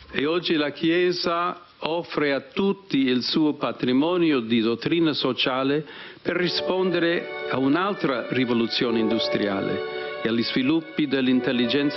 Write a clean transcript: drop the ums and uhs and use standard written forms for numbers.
E oggi la Chiesa offre a tutti il suo patrimonio di dottrina sociale per rispondere a un'altra rivoluzione industriale e agli sviluppi dell'intelligenza